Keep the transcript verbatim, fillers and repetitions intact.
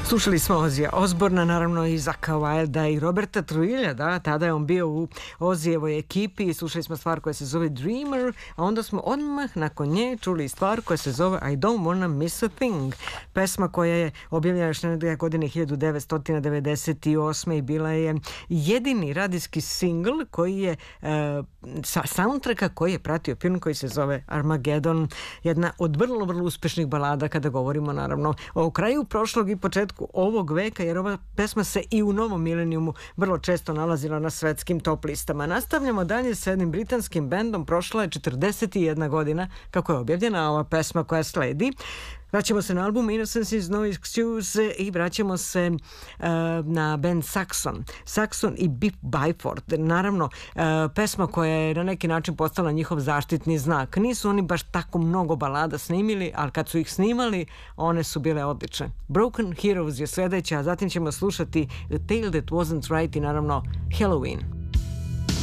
Slušali smo Ozija Osborna, naravno i Zaka Wilda i Roberta Trujilja, da, tada je on bio u Ozijevoj ekipi i slušali smo stvar koja se zove Dreamer, a onda smo odmah nakon nje čuli stvar koja se zove I Don't Wanna Miss a Thing, pesma koja je objavljena još na godine hiljadu devetsto devedeset osme i bila je jedini radijski singl koji je uh, sa soundtracka koji je pratio film koji se zove Armageddon, jedna od vrlo, vrlo uspešnih balada kada govorimo naravno o kraju prošlog i početku ovog veka, jer ova pesma se i u novom milenijumu vrlo često nalazila na svetskim top listama. Nastavljamo dalje sa jednim britanskim bendom, prošla je četrdeset jedna godina kako je objavljena ova pesma koja sledi. Vraćamo se na album Innocence is no excuse i vraćamo se uh, na band Saxon. Saxon i Biff Byford. Naravno, uh, pesma koja je na neki način postala njihov zaštitni znak. Nisu oni baš tako mnogo balada snimili, ali kad su ih snimali, one su bile odlične. Broken Heroes je sledeća, a zatim ćemo slušati The Tale That Wasn't Right i naravno Halloween.